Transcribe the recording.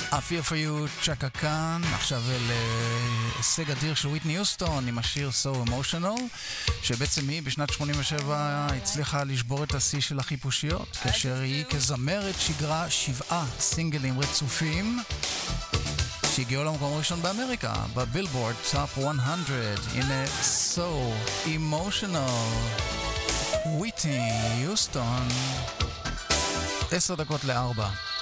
I feel for you, צ'קה כאן, עכשיו להישג אדיר של וויטני יוסטון עם השיר So Emotional, שבעצם היא בשנת 87 הצליחה לשבור את השיא של החיפושיות, כאשר היא כזמרת שיגרה 7 סינגלים רצופים שהגיעו למקום ראשון באמריקה, בבילבורד Top 100, הנה So Emotional, וויטני יוסטון, 10:04.